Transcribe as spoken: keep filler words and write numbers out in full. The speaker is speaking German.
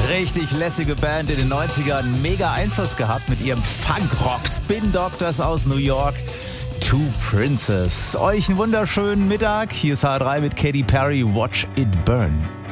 Richtig lässige Band in den neunzigern. Mega Einfluss gehabt mit ihrem Funkrock. Spin Doctors aus New York. Two Princes. Euch einen wunderschönen Mittag. Hier ist H drei mit Katy Perry. Watch It Burn.